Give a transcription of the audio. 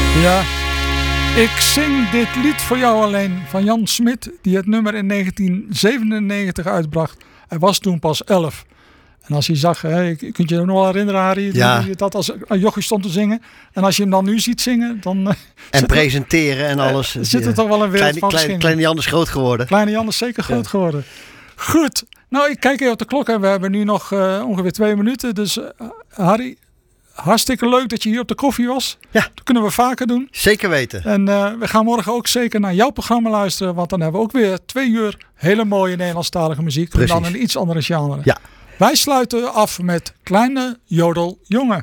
Ja, ik zing dit lied voor jou alleen van Jan Smit, die het nummer in 1997 uitbracht. Hij was toen pas 11. En als hij zag, kunt je je nog wel herinneren, Harry, dat als jochie stond te zingen. En als je hem dan nu ziet zingen, dan... en presenteren en alles. Zit er toch wel een wereld van verschil. Kleine Jan is groot geworden. Kleine Jan is zeker groot geworden. Goed, nou ik kijk even op de klok en we hebben nu nog ongeveer 2 minuten. Dus Harry, hartstikke leuk dat je hier op de koffie was. Ja. Dat kunnen we vaker doen. Zeker weten. En we gaan morgen ook zeker naar jouw programma luisteren. Want dan hebben we ook weer 2 uur hele mooie Nederlandstalige muziek. Precies. En dan een iets andere genre. Ja. Wij sluiten af met Kleine Jodeljongen.